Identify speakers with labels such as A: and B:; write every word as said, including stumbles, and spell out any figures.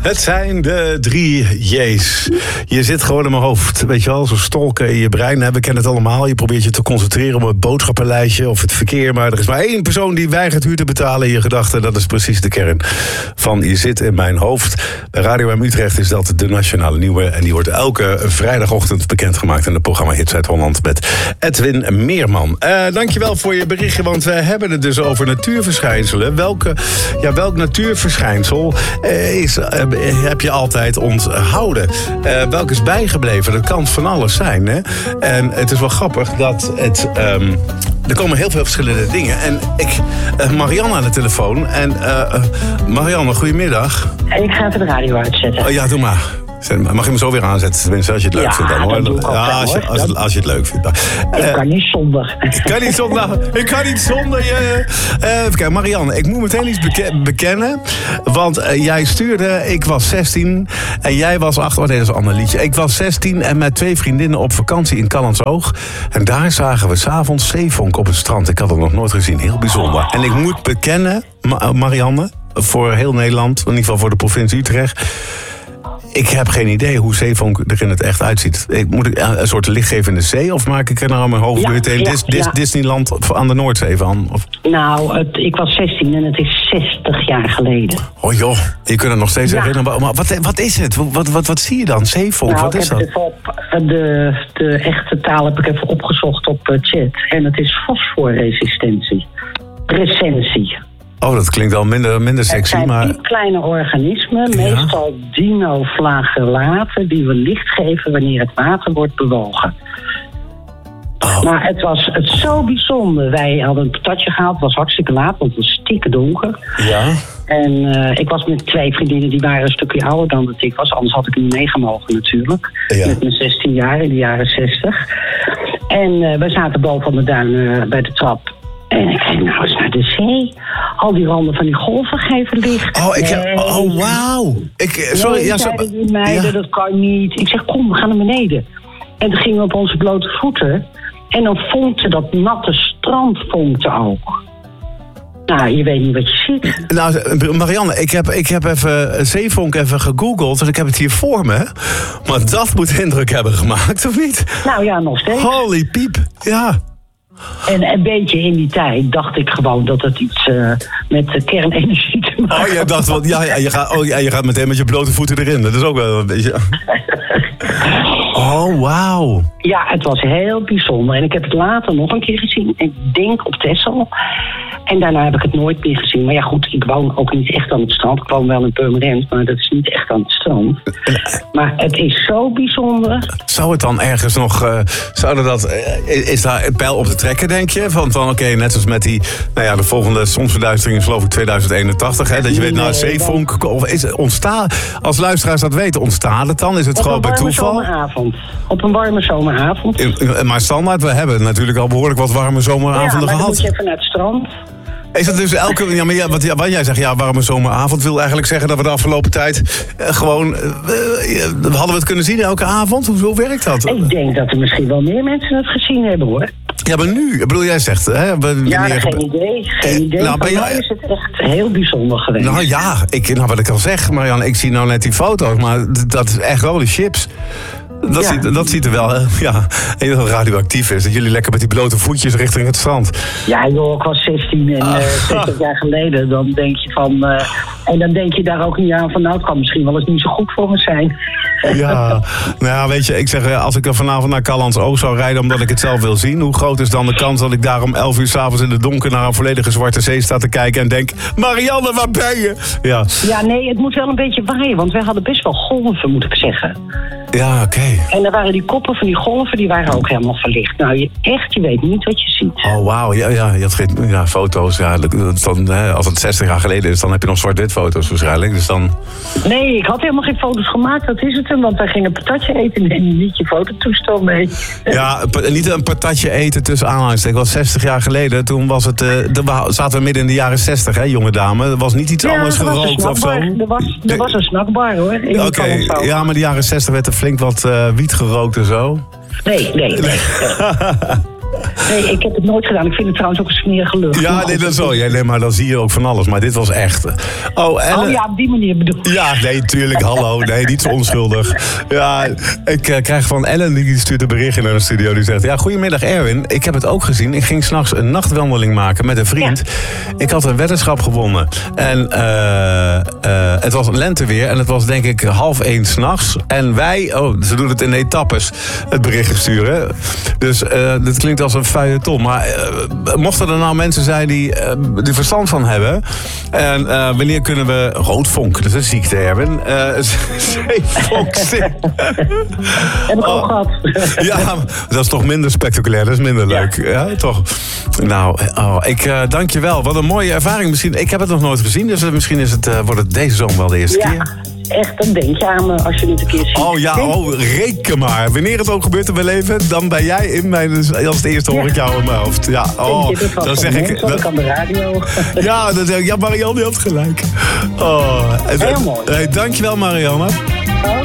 A: Het zijn de drie J's. Je zit gewoon in mijn hoofd, weet je wel, zo stolken in je brein. We kennen het allemaal. Je probeert je te concentreren op het boodschappenlijstje of het verkeer. Maar er is maar één persoon die weigert huur te betalen in je gedachten. Dat is precies de kern van je zit in mijn hoofd. Bij Radio M Utrecht is dat de Nationale Nieuwe. En die wordt elke vrijdagochtend bekendgemaakt in het programma Hits uit Holland met Edwin Meerman. Uh, dankjewel voor je berichtje, want we hebben het dus over natuurverschijnselen. Welke, ja, welk natuurverschijnsel uh, is, uh, heb je altijd onthouden? Uh, welk is bijgebleven? Dat kan van alles zijn. Hè? En het is wel grappig dat het... Um, er komen heel veel verschillende dingen. En ik, uh, Marianne aan de telefoon. En uh, Marianne, goedemiddag.
B: Ik ga even de radio uitzetten.
A: Oh, ja, doe maar. Mag je me zo weer aanzetten, tenminste, als je het leuk
B: ja,
A: vindt dan, hoor.
B: Dat
A: ja, als je, als, als je het leuk vindt dan.
B: Ik uh, kan niet zonder.
A: Ik kan niet zonder. Ik kan niet zonder je. Uh, even kijken, Marianne, ik moet meteen iets beke- bekennen. Want uh, jij stuurde, ik was zestien en jij was acht. Oh nee, dat is een ander liedje. Ik was zestien en met twee vriendinnen op vakantie in Callantsoog. En daar zagen we 's avonds zeevonk op het strand. Ik had het nog nooit gezien, heel bijzonder. En ik moet bekennen, Ma- Marianne, voor heel Nederland, in ieder geval voor de provincie Utrecht... Ik heb geen idee hoe zeevonk er in het echt uitziet. Ik, moet ik een soort lichtgevende zee? Of maak ik er nou aan mijn hoofd ja, meteen ja, Dis, Dis, ja. Disneyland aan de Noordzee van? Of?
B: Nou, het, ik was zestien en het is zestig jaar geleden.
A: Oh joh, je kunt het nog steeds ja. herinneren. Maar wat, wat is het? Wat, wat, wat zie je dan? Zeevonk,
B: nou,
A: wat is dat?
B: Op, de, de echte taal heb ik even opgezocht op chat. En het is fosforresistentie. Recensie.
A: Oh, dat klinkt al minder, minder sexy,
B: het zijn
A: maar...
B: diep kleine organismen, ja. meestal dinoflagellaten, die we licht geven wanneer het water wordt bewogen. Oh. Maar het was het zo bijzonder. Wij hadden een patatje gehaald, het was hartstikke laat, want het was stikke donker.
A: Ja.
B: En uh, ik was met twee vriendinnen, die waren een stukje ouder dan dat ik was, anders had ik niet meegemogen natuurlijk. Ja. Met mijn zestien jaar, in de jaren zestig. En uh, wij zaten boven aan de duinen bij de trap. En ik ging nou eens naar de zee. Al die randen van die golven geven licht.
A: Oh, ik heb,
B: nee.
A: oh wauw. Ik, sorry,
B: nee,
A: ja, zo,
B: zeiden die meiden, ja. dat kan niet. Ik zeg, kom, we gaan naar beneden. En toen gingen we op onze blote voeten. En dan vonkte dat natte strand vonkte ook. Nou, je weet niet wat je ziet.
A: Nou, Marianne, ik heb, ik heb even zeevonk even gegoogeld. Dus ik heb het hier voor me. Maar dat moet indruk hebben gemaakt, of niet?
B: Nou ja, nog steeds.
A: Holy piep, ja.
B: En een beetje in die tijd dacht ik gewoon dat het iets uh, met uh, kernenergie te maken had.
A: Oh, jij dacht wel, ja, ja, je gaat, oh, ja, je gaat meteen met je blote voeten erin. Dat is ook wel een beetje... Oh, wauw.
B: Ja, het was heel bijzonder. En ik heb het later nog een keer gezien. Ik denk op Texel. En daarna heb ik het nooit meer gezien. Maar ja, goed, ik woon ook niet echt aan het strand. Ik woon wel in Purmerend, maar dat is niet echt aan het strand. Maar het is zo bijzonder. Zou
A: het dan ergens nog... Uh, zouden dat, uh, is daar een pijl op te trekken, denk je? Van, van oké, okay, net zoals met die... Nou ja, de volgende zonsverduistering is geloof ik tweeduizend eenentachtig. Hè, dat je weet, nou, zeevonk... Of is het ontstaan, als luisteraars dat weten, ontstaat het dan? Is het gewoon bij toeval?
B: Op een warme zomeravond. Op een warme zomeravond.
A: In, in, maar standaard, we hebben natuurlijk al behoorlijk wat warme zomeravonden
B: ja,
A: gehad. Ja,
B: moet je even naar het strand.
A: Is dat dus elke... Ja, maar ja, wat, wat jij zegt, ja, warme zomeravond wil eigenlijk zeggen dat we de afgelopen tijd uh, gewoon... Uh, uh, hadden we het kunnen zien elke avond? Hoe, hoe werkt dat?
B: Ik denk dat er misschien wel meer mensen het gezien hebben, hoor.
A: Ja, maar nu? Ik bedoel, jij zegt... Hè, we,
B: ja,
A: meer...
B: geen idee. Geen idee.
A: Nou,
B: Voor mij is het echt heel bijzonder geweest.
A: Nou ja, ik, nou, wat ik al zeg, Marianne, ik zie nou net die foto's, maar dat is echt wel de chips. Dat, ja. ziet, dat ziet er wel ja, heel radioactief is. Dat jullie lekker met die blote voetjes richting het strand.
B: Ja joh, ik was zestien en uh, zestig jaar geleden. Dan denk je van... Uh, en dan denk je daar ook niet aan van... Nou, het kan misschien wel eens niet zo goed voor me zijn.
A: Ja, nou ja, weet je, ik zeg... Als ik er vanavond naar Callantsoog zou rijden omdat ik het zelf wil zien... Hoe groot is dan de kans dat ik daar om elf uur 's avonds in de donker... naar een volledige zwarte zee sta te kijken en denk... Marianne, waar ben je? Ja,
B: ja nee, het moet wel een beetje waaien. Want wij hadden best wel golven, moet ik zeggen.
A: Ja, oké. Okay.
B: En dan waren die koppen van die golven, die waren ook helemaal verlicht. Nou, je, echt, je weet niet wat je ziet.
A: Oh, wauw. Ja, ja, je had geen ja, foto's. Ja, dan, hè, als het zestig jaar geleden is, dan heb je nog zwart-wit foto's waarschijnlijk. Dus dan...
B: Nee, ik had helemaal geen foto's gemaakt. Dat is het hem, want wij gingen een patatje eten en niet je fototoestel mee.
A: Ja, niet een patatje eten tussen aanhalingstekens. Dat was zestig jaar geleden. Toen was het, uh, de, zaten we midden in de jaren zestig, hè, jonge dame. Er was niet iets
B: ja,
A: anders gerookt of zo.
B: Er was, er was een snackbar, hoor. Oké,
A: okay. Ja, maar de jaren zestig werd er flink wat uh, wiet gerookt en zo.
B: Nee, nee, nee. Nee, ik heb het nooit gedaan. Ik vind het trouwens ook een smerige lucht.
A: Ja, nee, dat is wel. Ja, nee, maar dan zie je ook van alles. Maar dit was echt... Oh, Ellen...
B: oh ja, op die manier bedoel ik.
A: Ja, nee, tuurlijk. Hallo. Nee, niet zo onschuldig. Ja, ik uh, krijg van Ellen, die stuurt een berichtje naar de studio. Die zegt, ja, goedemiddag Erwin. Ik heb het ook gezien. Ik ging 's nachts een nachtwandeling maken met een vriend. Ja. Ik had een weddenschap gewonnen. En uh, uh, het was lenteweer. En het was denk ik half één 's nachts. En wij... Oh, ze doen het in etappes. Het bericht sturen. Dus uh, dit klinkt als een feuilleton. Maar uh, mochten er nou mensen zijn die uh, er verstand van hebben. En uh, wanneer kunnen we... Roodvonk, dat is een ziekte, Erwin. Uh, Zeevonk.
B: Heb ik ook gehad.
A: Ja, dat is toch minder spectaculair. Dat is minder leuk. Ja, ja toch? Nou, oh, ik uh, dank je wel. Wat een mooie ervaring. Misschien, ik heb het nog nooit gezien. Dus misschien is het, uh, wordt het deze zomer wel de eerste
B: ja.
A: keer.
B: Echt, dan denk je aan me als je het een keer ziet.
A: Oh ja, oh, reken maar. Wanneer het ook gebeurt in mijn leven, dan ben jij in mijn... Als het eerste hoor ik jou in mijn hoofd. Ja, oh,
B: je,
A: dan zeg ik...
B: Dat kan de radio.
A: Ja, dan zeg ik, ja, Marianne, die had gelijk. Oh,
B: heel mooi.
A: Hey, dankjewel, Marianne.